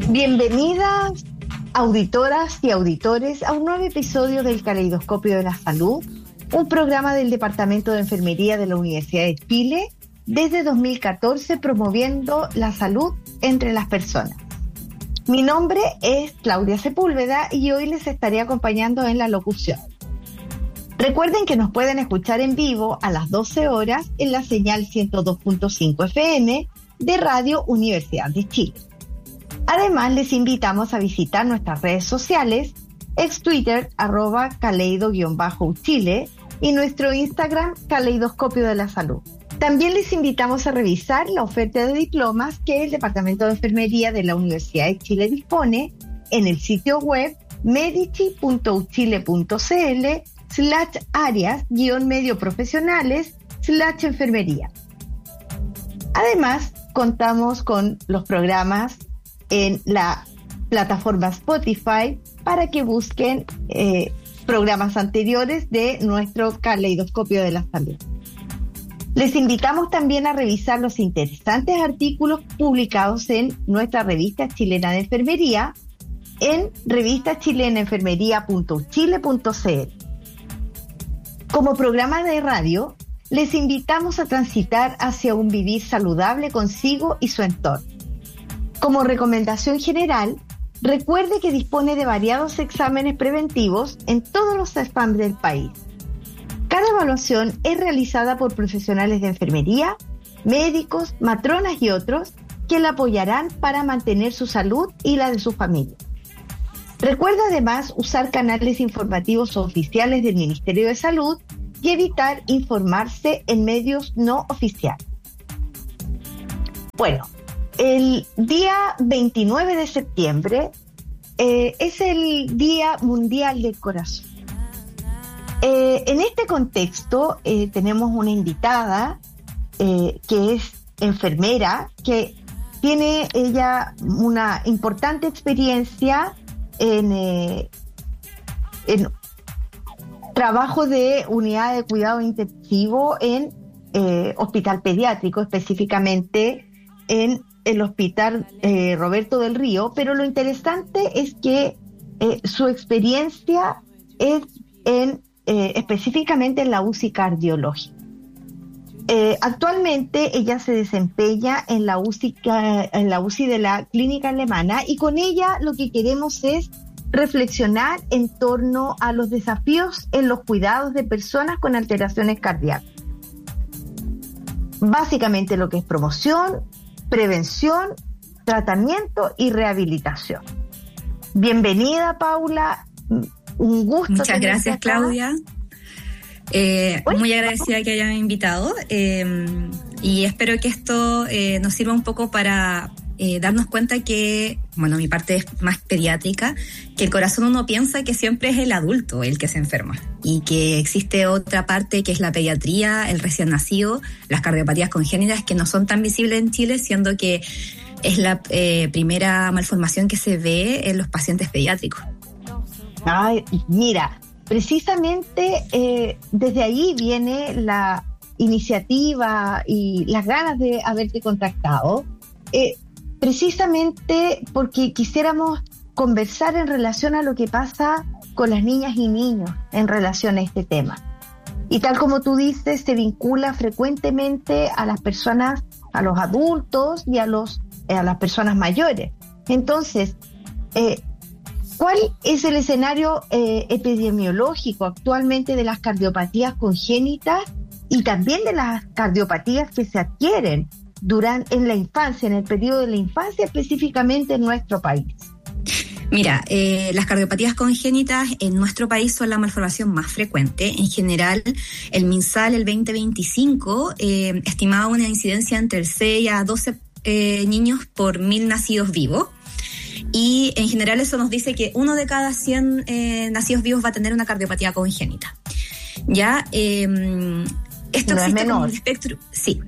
Bienvenidas, auditoras y auditores, a un nuevo episodio del Caleidoscopio de la Salud, un programa del Departamento de Enfermería de la Universidad de Chile, desde 2014 promoviendo la salud entre las personas. Mi nombre es Claudia Sepúlveda y hoy les estaré acompañando en la locución. Recuerden que nos pueden escuchar en vivo a las 12 horas en la señal 102.5 FM de Radio Universidad de Chile. Además, les invitamos a visitar nuestras redes sociales, ex Twitter, @caleido_Chile y nuestro Instagram, Caleidoscopio de la Salud. También les invitamos a revisar la oferta de diplomas que el Departamento de Enfermería de la Universidad de Chile dispone en el sitio web medici.uchile.cl/áreas-medioprofesionales/enfermería. Además, contamos con los programas en la plataforma Spotify para que busquen programas anteriores de nuestro Caleidoscopio de la Salud. Les invitamos también a revisar los interesantes artículos publicados en nuestra revista chilena de enfermería en revistachilenaenfermería.uchile.cl. Como programa de radio, les invitamos a transitar hacia un vivir saludable consigo y su entorno. Como recomendación general, recuerde que dispone de variados exámenes preventivos en todos los SPAM del país. Cada evaluación es realizada por profesionales de enfermería, médicos, matronas y otros que la apoyarán para mantener su salud y la de su familia. Recuerda además usar canales informativos oficiales del Ministerio de Salud y evitar informarse en medios no oficiales. Bueno, el día 29 de septiembre es el Día Mundial del Corazón. En este contexto tenemos una invitada que es enfermera, que tiene ella una importante experiencia en trabajo de unidad de cuidado intensivo en hospital pediátrico, específicamente en el Hospital Roberto del Río, pero lo interesante es que su experiencia es específicamente en la UCI cardiológica. Actualmente ella se desempeña en la UCI de la Clínica Alemana, y con ella lo que queremos es reflexionar en torno a los desafíos en los cuidados de personas con alteraciones cardíacas. Básicamente lo que es promoción, prevención, tratamiento y rehabilitación. Bienvenida, Paula. Un gusto. Muchas gracias, Claudia. Muy agradecida que hayan invitado y espero que esto nos sirva un poco para darnos cuenta que, bueno, mi parte es más pediátrica, que el corazón uno piensa que siempre es el adulto el que se enferma y que existe otra parte que es la pediatría, el recién nacido, las cardiopatías congénitas que no son tan visibles en Chile, siendo que es la primera malformación que se ve en los pacientes pediátricos. Ay, mira, precisamente desde ahí viene la iniciativa y las ganas de haberte contactado, precisamente porque quisiéramos conversar en relación a lo que pasa con las niñas y niños en relación a este tema. Y tal como tú dices, se vincula frecuentemente a las personas, a los adultos y a las personas mayores. Entonces, ¿cuál es el escenario epidemiológico actualmente de las cardiopatías congénitas y también de las cardiopatías que se adquieren en la infancia, en el periodo de la infancia, específicamente en nuestro país? Mira, las cardiopatías congénitas en nuestro país son la malformación más frecuente. En general, el MinSal, el 2025, estimaba una incidencia entre el 6 a 12 niños por 1.000 nacidos vivos. Y en general eso nos dice que 1 de cada 100 nacidos vivos va a tener una cardiopatía congénita. Ya, esto no existe como un espectro, sí.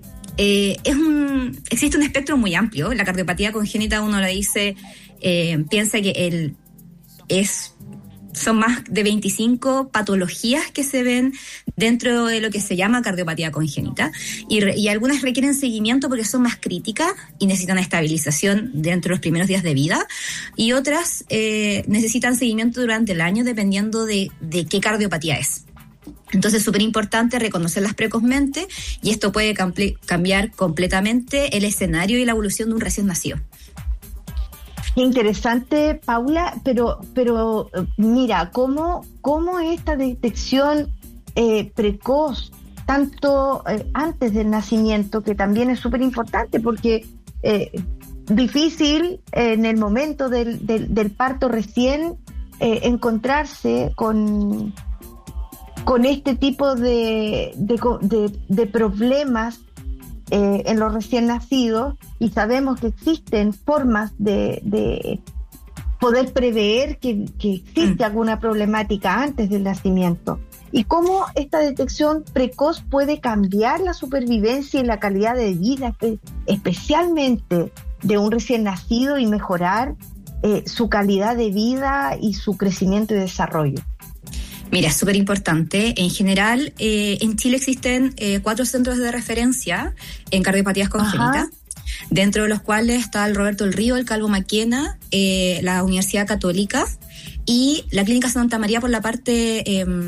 Existe un espectro muy amplio. La cardiopatía congénita, uno le dice, piensa que es son más de 25 patologías que se ven dentro de lo que se llama cardiopatía congénita y algunas requieren seguimiento porque son más críticas y necesitan estabilización dentro de los primeros días de vida y otras necesitan seguimiento durante el año dependiendo de qué cardiopatía es. Entonces es súper importante reconocerlas precozmente y esto puede cambiar completamente el escenario y la evolución de un recién nacido. Interesante, Paula, pero mira, ¿cómo esta detección precoz, tanto antes del nacimiento, que también es súper importante porque difícil en el momento del parto recién encontrarse con este tipo de problemas en los recién nacidos, y sabemos que existen formas de poder prever que existe alguna problemática antes del nacimiento. Y cómo esta detección precoz puede cambiar la supervivencia y la calidad de vida, especialmente de un recién nacido, y mejorar su calidad de vida y su crecimiento y desarrollo. Mira, es súper importante. En general, en Chile existen 4 centros de referencia en cardiopatías congénitas, dentro de los cuales está el Roberto del Río, el Calvo Maquena, la Universidad Católica y la Clínica Santa María por la parte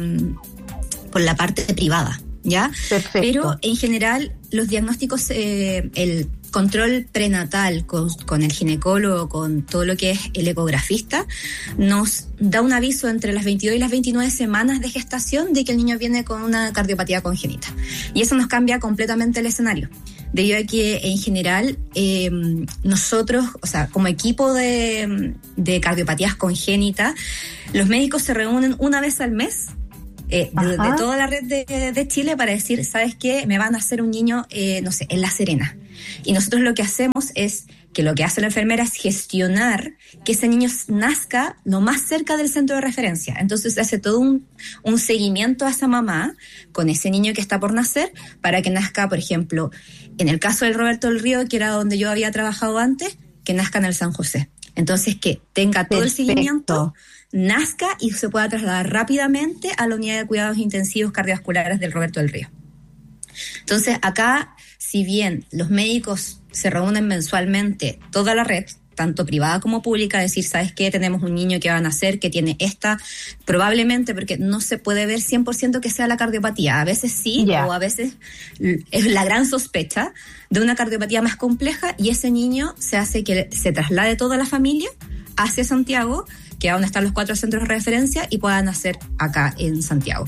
privada, ¿ya? Perfecto. Pero en general, los diagnósticos, el control prenatal con el ginecólogo, con todo lo que es el ecografista, nos da un aviso entre las 22 y las 29 semanas de gestación de que el niño viene con una cardiopatía congénita. Y eso nos cambia completamente el escenario, debido a que en general nosotros, o sea, como equipo de cardiopatías congénitas, los médicos se reúnen una vez al mes de toda la red de Chile para decir, ¿sabes qué? Me van a hacer un niño, no sé, en La Serena. Y nosotros lo que hacemos es que lo que hace la enfermera es gestionar que ese niño nazca lo más cerca del centro de referencia. Entonces se hace todo un seguimiento a esa mamá con ese niño que está por nacer para que nazca, por ejemplo, en el caso del Roberto del Río, que era donde yo había trabajado antes, que nazca en el San José. Entonces que tenga todo el seguimiento, nazca y se pueda trasladar rápidamente a la unidad de cuidados intensivos cardiovasculares del Roberto del Río. Entonces acá, si bien los médicos se reúnen mensualmente, toda la red, tanto privada como pública, decir, ¿sabes qué? Tenemos un niño que va a nacer, que tiene esta, probablemente, porque no se puede ver 100% que sea la cardiopatía, a veces sí, o a veces es la gran sospecha de una cardiopatía más compleja, y ese niño se hace que se traslade toda la familia hacia Santiago, que es donde están los 4 centros de referencia, y pueda nacer acá en Santiago.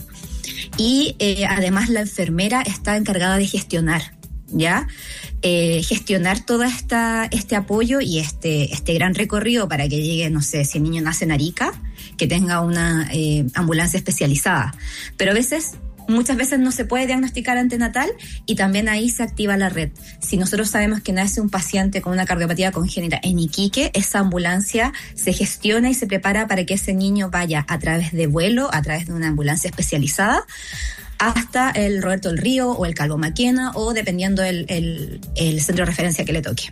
Y además la enfermera está encargada de gestionar, ¿ya? Gestionar todo este apoyo y este gran recorrido para que llegue, no sé, si el niño nace en Arica, que tenga una ambulancia especializada. Pero muchas veces no se puede diagnosticar antenatal y también ahí se activa la red. Si nosotros sabemos que nace un paciente con una cardiopatía congénita en Iquique, esa ambulancia se gestiona y se prepara para que ese niño vaya a través de vuelo, a través de una ambulancia especializada, hasta el Roberto del Río o el Calvo Maquena, o dependiendo el centro de referencia que le toque.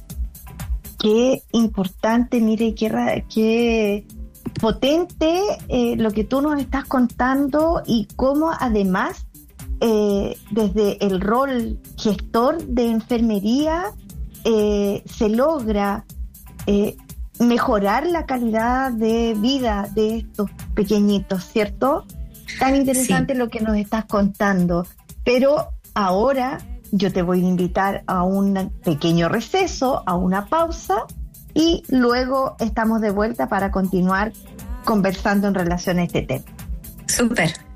Qué importante, mire, qué potente lo que tú nos estás contando, y cómo además desde el rol gestor de enfermería se logra mejorar la calidad de vida de estos pequeñitos, ¿cierto? Tan interesante, sí, lo que nos estás contando. Pero ahora yo te voy a invitar a un pequeño receso, a una pausa, y luego estamos de vuelta para continuar conversando en relación a este tema. Súper.